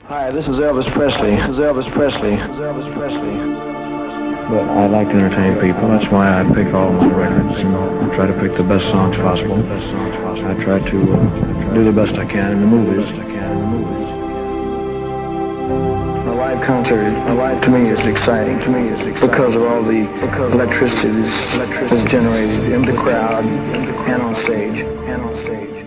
Hi, this is Elvis Presley. This is Elvis Presley. This is Elvis Presley. But I like to entertain people. That's why I pick all my records and I try to pick the best songs possible. I try to do the best I can in the movies. A live concert, to me is exciting. Because of all the electricity that's generated in the crowd and on stage.